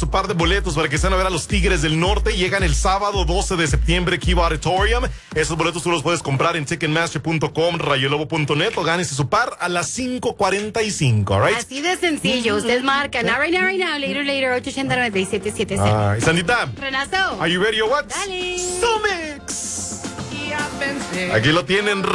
tu par de boletos para que se van a ver a los Tigres del Norte. Llegan el sábado 12 de septiembre, Kiva Auditorium. Esos boletos tú los puedes comprar en Ticketmaster.com, rayolobo.net o gánese su par a las 5:45, right? Así de sencillo. Ustedes marcan. Now, right now, later, 880-9777. Sandita. Renato. Are you ready or what? Dale. Sumix. Aquí lo tienen.